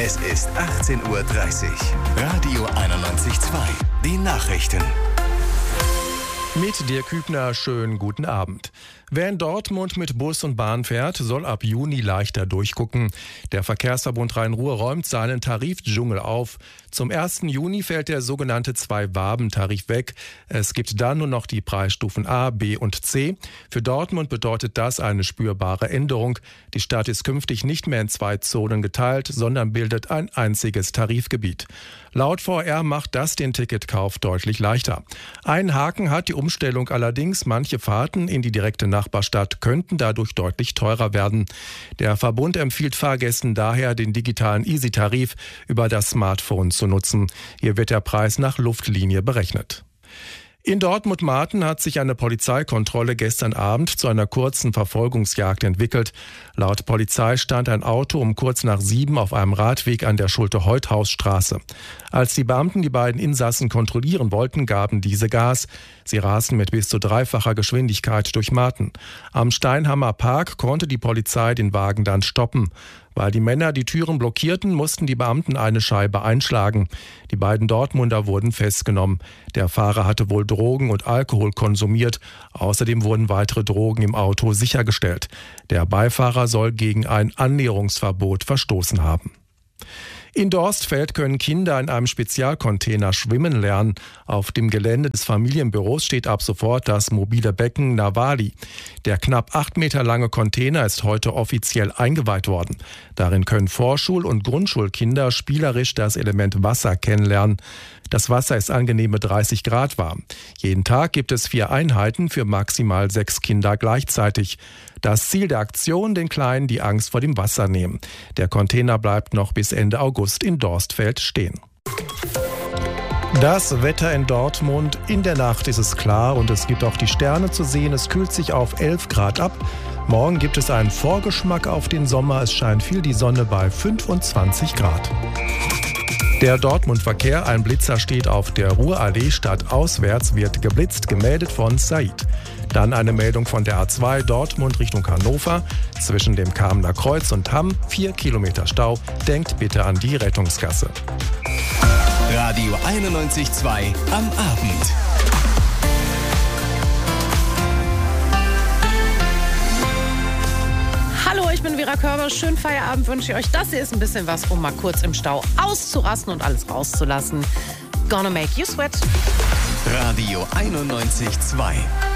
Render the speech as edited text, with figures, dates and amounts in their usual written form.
Es ist 18:30 Uhr. Radio 91.2. Die Nachrichten. Mit Dirk Hübner, schönen guten Abend. Wer in Dortmund mit Bus und Bahn fährt, soll ab Juni leichter durchgucken. Der Verkehrsverbund Rhein-Ruhr räumt seinen Tarifdschungel auf. Zum 1. Juni fällt der sogenannte Zwei-Waben-Tarif weg. Es gibt dann nur noch die Preisstufen A, B und C. Für Dortmund bedeutet das eine spürbare Änderung. Die Stadt ist künftig nicht mehr in 2 Zonen geteilt, sondern bildet ein einziges Tarifgebiet. Laut VR macht das den Ticketkauf deutlich leichter. Einen Haken hat die Umstellung allerdings. Manche Fahrten in die direkte Nachbarstadt könnten dadurch deutlich teurer werden. Der Verbund empfiehlt Fahrgästen daher, den digitalen Easy-Tarif über das Smartphone zu nutzen. Hier wird der Preis nach Luftlinie berechnet. In Dortmund-Marten hat sich eine Polizeikontrolle gestern Abend zu einer kurzen Verfolgungsjagd entwickelt. Laut Polizei stand ein Auto um kurz nach 7 auf einem Radweg an der Schulte-Holthaus-Straße. Als die Beamten die beiden Insassen kontrollieren wollten, gaben diese Gas. Sie rasten mit bis zu 3-facher Geschwindigkeit durch Marten. Am Steinhammer Park konnte die Polizei den Wagen dann stoppen. Weil die Männer die Türen blockierten, mussten die Beamten eine Scheibe einschlagen. Die beiden Dortmunder wurden festgenommen. Der Fahrer hatte wohl Drogen und Alkohol konsumiert. Außerdem wurden weitere Drogen im Auto sichergestellt. Der Beifahrer soll gegen ein Annäherungsverbot verstoßen haben. In Dorstfeld können Kinder in einem Spezialcontainer schwimmen lernen. Auf dem Gelände des Familienbüros steht ab sofort das mobile Becken Navali. Der knapp 8 Meter lange Container ist heute offiziell eingeweiht worden. Darin können Vorschul- und Grundschulkinder spielerisch das Element Wasser kennenlernen. Das Wasser ist angenehme 30 Grad warm. Jeden Tag gibt es 4 Einheiten für maximal 6 Kinder gleichzeitig. Das Ziel der Aktion, den Kleinen die Angst vor dem Wasser nehmen. Der Container bleibt noch bis Ende August in Dorstfeld stehen. Das Wetter in Dortmund. In der Nacht ist es klar und es gibt auch die Sterne zu sehen. Es kühlt sich auf 11 Grad ab. Morgen gibt es einen Vorgeschmack auf den Sommer. Es scheint viel die Sonne bei 25 Grad. Der Dortmund-Verkehr, ein Blitzer steht auf der Ruhrallee stadtauswärts, wird geblitzt, gemeldet von Said. Dann eine Meldung von der A2 Dortmund Richtung Hannover. Zwischen dem Kamener Kreuz und Hamm 4 Kilometer Stau. Denkt bitte an die Rettungsgasse. Radio 91.2 am Abend. Hallo, ich bin Vera Körber. Schönen Feierabend wünsche ich euch. Das hier ist ein bisschen was, um mal kurz im Stau auszurasten und alles rauszulassen. Gonna make you sweat. Radio 91.2.